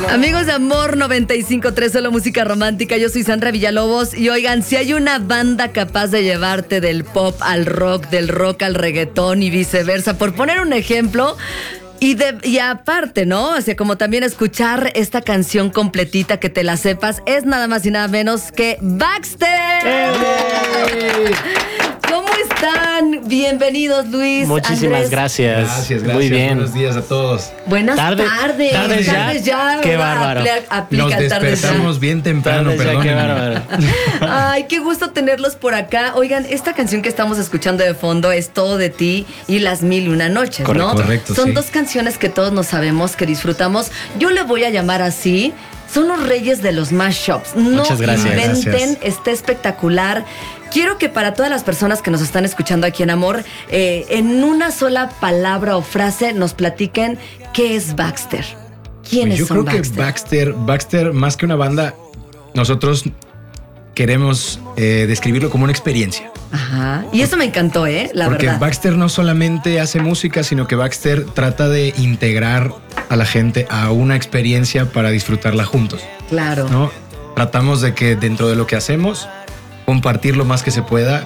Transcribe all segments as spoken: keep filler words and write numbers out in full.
Amigos de Amor noventa y cinco punto tres, solo música romántica. Yo soy Sandra Villalobos y oigan, si hay una banda capaz de llevarte del pop al rock, del rock al reggaetón y viceversa, por poner un ejemplo, y, de, y aparte, ¿no? O sea, como también escuchar esta canción completita, que te la sepas, es nada más y nada menos que Baxter. ¡Hey! ¿Cómo están? Bienvenidos, Luis. Muchísimas Andrés. gracias. Gracias, gracias. Muy bien. Buenos días a todos. Buenas Tarde, tardes. tardes ya. Tardes ya. Qué ¿verdad? bárbaro. Apl- aplica Nos tardes despertamos ya. bien temprano, Tardes ya, perdón. qué bárbaro. Ay, qué gusto tenerlos por acá. Oigan, esta canción que estamos escuchando de fondo es Todo de ti y Las Mil y Una Noches, Correcto, ¿no? correcto, Son sí. dos canciones que todos nos sabemos, que disfrutamos. Yo le voy a llamar así. Son los reyes de los mashups. No Muchas gracias. inventen, Gracias. está espectacular. Quiero que para todas las personas que nos están escuchando aquí en Amor, eh, en una sola palabra o frase nos platiquen qué es Baxter. ¿Quiénes Yo son creo Baxter? que Baxter, Baxter, más que una banda, nosotros queremos eh, describirlo como una experiencia. Ajá. Y eso me encantó, ¿eh? La Porque verdad. Baxter no solamente hace música, sino que Baxter trata de integrar a la gente a una experiencia para disfrutarla juntos, Claro. ¿no? Tratamos de que dentro de lo que hacemos, compartir lo más que se pueda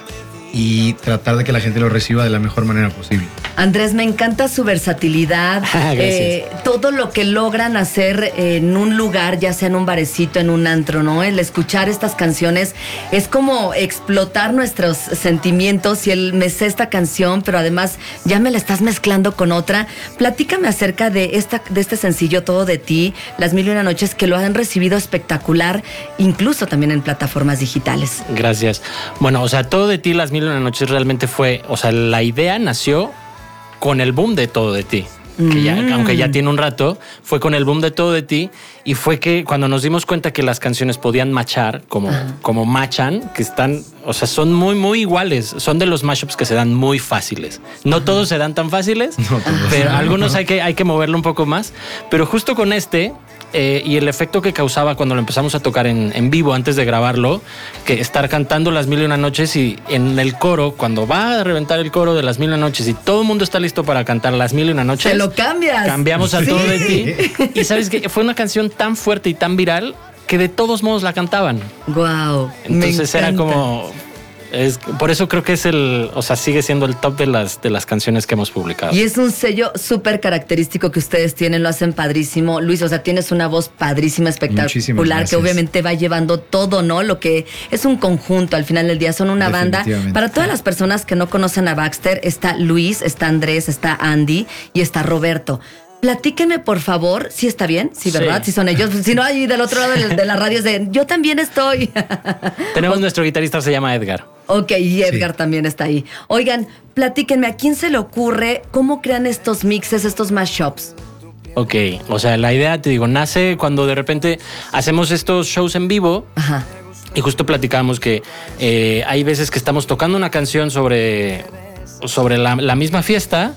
y tratar de que la gente lo reciba de la mejor manera posible. Andrés, me encanta su versatilidad, Gracias. eh, todo lo que logran hacer en un lugar, ya sea en un barecito, en un antro, ¿no? El escuchar estas canciones es como explotar nuestros sentimientos y el me sé esta canción, pero además ya me la estás mezclando con otra. Platícame acerca de, esta, de este sencillo Todo de ti, Las Mil y Una Noches, que lo han recibido espectacular, incluso también en plataformas digitales. Gracias. Bueno, o sea, Todo de ti, Las Mil y Una Noches realmente fue, o sea, la idea nació con el boom de Todo de ti. Que ya, Mm. aunque ya tiene un rato, fue con el boom de Todo de ti y fue que cuando nos dimos cuenta que las canciones podían matchar como, como machan, que están, o sea, son muy, muy iguales. Son de los mashups que se dan muy fáciles. No todos se dan tan fáciles, No todos. pero algunos hay que, hay que moverlo un poco más. Pero justo con este... Eh, y el efecto que causaba cuando lo empezamos a tocar en, en vivo antes de grabarlo, que estar cantando Las Mil y Una Noches y en el coro, cuando va a reventar el coro de Las Mil y Una Noches y todo el mundo está listo para cantar Las Mil y Una Noches, Te lo cambias. cambiamos a Sí. Todo de ti. Y sabes que fue una canción tan fuerte y tan viral que de todos modos la cantaban. Wow. Entonces era como... Es, por eso creo que es el, o sea, sigue siendo el top de las, de las canciones que hemos publicado. Y es un sello súper característico que ustedes tienen, lo hacen padrísimo. Luis, o sea, tienes una voz padrísima, Muchísimas espectacular, gracias. que obviamente va llevando todo, ¿no? Lo que es un conjunto, al final del día son una banda. Definitivamente. Para todas las personas que no conocen a Baxter, está Luis, está Andrés, está Andy y está Roberto. Platíquenme, por favor, si está bien, sí, ¿verdad? Sí. Si son ellos. Si no, ahí del otro lado de, de la radio es de, yo también estoy. Tenemos nuestro guitarrista, se llama Edgar. Ok, y Edgar Sí. también está ahí. Oigan, platíquenme, ¿a quién se le ocurre cómo crean estos mixes, estos mashups? Ok, o sea, la idea, te digo, nace cuando de repente hacemos estos shows en vivo Ajá. y justo platicábamos que eh, hay veces que estamos tocando una canción sobre, sobre la, la misma fiesta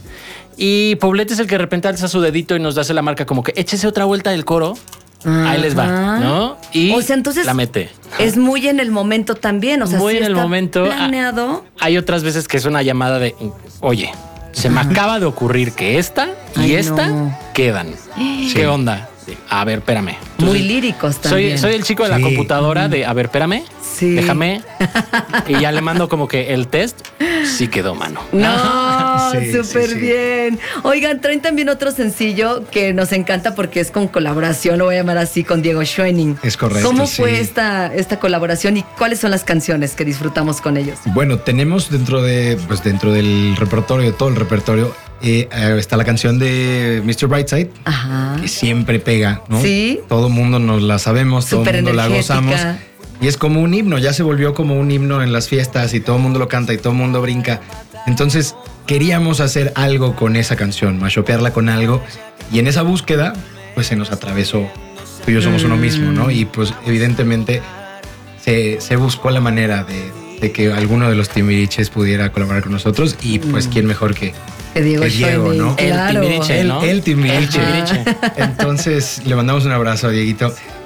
y Poblete es el que de repente alza su dedito y nos hace la marca como que échese otra vuelta del coro. Ahí les va, Ajá. ¿no? Y O sea, entonces la mete. es muy en el momento también, o sea, Muy sí en el está momento. planeado. Hay otras veces que es una llamada de, oye, se me acaba de ocurrir que esta y Ay, esta no. quedan. ¿Qué onda? A ver, espérame. Muy Entonces, líricos Soy, también. soy el chico de la Sí. computadora de, a ver, espérame, Sí. déjame. Y ya le mando como que el test, sí quedó, mano. No, Sí, súper sí, sí. bien. Oigan, traen también otro sencillo que nos encanta porque es con colaboración, lo voy a llamar así, con Diego Schoening. Es correcto, ¿Cómo sí. fue esta, esta colaboración y cuáles son las canciones que disfrutamos con ellos? Bueno, tenemos dentro de, pues dentro del repertorio, de todo el repertorio, eh, eh, está la canción de mister Brightside, Ajá. que siempre pega, ¿no? Sí. Todo mundo nos la sabemos, todo el Súper mundo la energética. gozamos. Y es como un himno, ya se volvió como un himno en las fiestas y todo el mundo lo canta y todo el mundo brinca. Entonces queríamos hacer algo con esa canción, mashupearla con algo. Y en esa búsqueda, pues se nos atravesó. Tú y yo somos uno mismo, ¿no? Y pues evidentemente se, se buscó la manera de, de que alguno de los Timbiriches pudiera colaborar con nosotros. Y pues quién mejor que, Que Diego que Diego, Schoening, ¿no? El claro. Timbiriche. el, ¿no? el Timbiriche. El Timbiriche. Entonces le mandamos un abrazo a Dieguito.